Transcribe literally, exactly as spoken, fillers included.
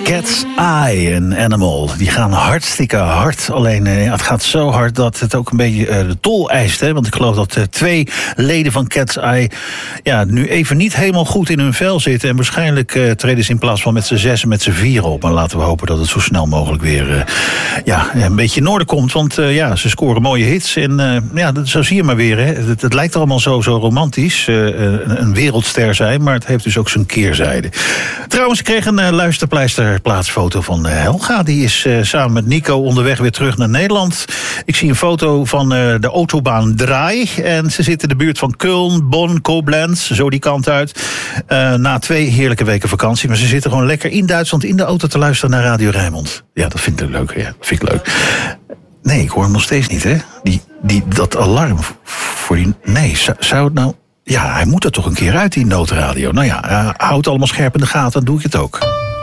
Cat's Eye, een Animal. Die gaan hartstikke hard. Alleen uh, het gaat zo hard dat het ook een beetje uh, de tol eist. Hè? Want ik geloof dat uh, twee leden van Cat's Eye ja, nu even niet helemaal goed in hun vel zitten. En waarschijnlijk uh, treden ze in plaats van met z'n zes en met z'n vier op. Maar laten we hopen dat het zo snel mogelijk weer uh, ja, een beetje in orde komt. Want uh, ja, ze scoren mooie hits. En uh, ja, dat, zo zie je maar weer. Hè? Het, het lijkt allemaal zo, zo romantisch. Uh, een, een wereldster zijn. Maar het heeft dus ook zijn keerzijde. Trouwens, ik kreeg een uh, luisterpleisterplaatsfoto van uh, Helga. Die is uh, samen met Nico onderweg weer terug naar Nederland. Ik zie een foto van uh, de autobaan Draai. En ze zitten in de buurt van Köln, Bonn, Koblenz. Zo die kant uit. Uh, na twee heerlijke weken vakantie. Maar ze zitten gewoon lekker in Duitsland in de auto te luisteren naar Radio Rijnmond. Ja, dat vind ik leuk. Ja, dat vind ik leuk. Nee, ik hoor hem nog steeds niet, hè? Die, die, dat alarm voor die... Nee, zou, zou het nou... Ja, hij moet er toch een keer uit, die noodradio. Nou ja, uh, houd allemaal scherp in de gaten, dan doe ik het ook.